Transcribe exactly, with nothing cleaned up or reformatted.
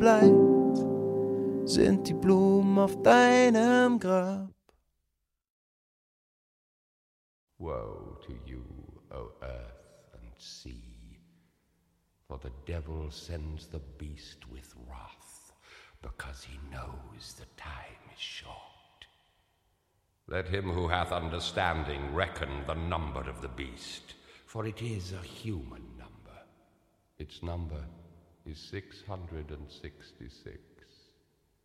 bleibt, sind die Blumen auf deinem Grab. Woe to you, O earth and sea, for the devil sends the beast with wrath, because he knows the time is short. Let him who hath understanding reckon the number of the beast, for it is a human number. Its number is six hundred and sixty-six.